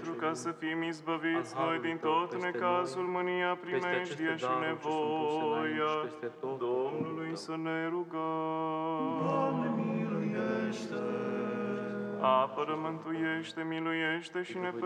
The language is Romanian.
pentru ca să fim izbăviți noi din tot necazul, mânia, primejdia și nevoia. Domnului să ne rugăm. Doamne, miluiește! Apără, mântuiește, miluiește și ne fă